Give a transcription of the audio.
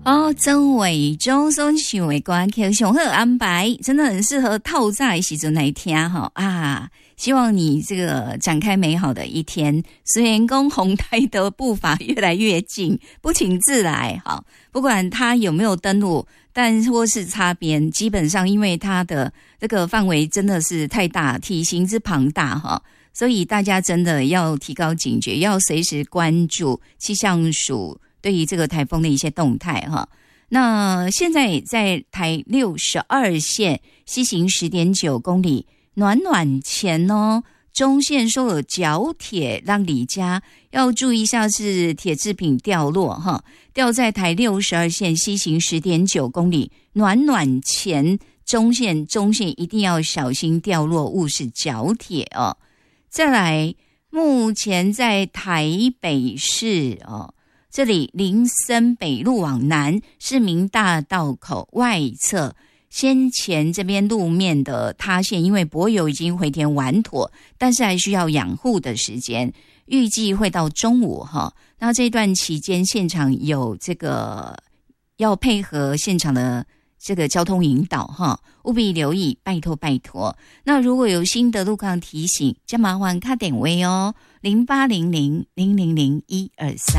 哦，曾伟忠送许伟光 Q 雄鹤安排，真的很适合透早的时阵来听哈啊！希望你这个展开美好的一天。虽然讲红台的步伐越来越近，不请自来哈。不管他有没有登陆，但或是擦边，基本上因为它的这个范围真的是太大，体型之庞大哈。所以大家真的要提高警觉，要随时关注气象署对于这个台风的一些动态哈。那现在在台62线西行 10.9 公里，暖暖前哦，中线说有角铁，让李家要注意一下是铁制品掉落哈，掉在台62线西行 10.9 公里，暖暖前中线一定要小心掉落物是角铁哦。再来，目前在台北市哦，这里林森北路往南市民大道口外侧，先前这边路面的塌陷，因为柏油已经回填完妥，但是还需要养护的时间，预计会到中午哈。那这段期间，现场有这个要配合现场的这个交通引导哈，务必留意，拜托拜托。那如果有新的路况提醒，就麻烦打电话哦，0800 000 123。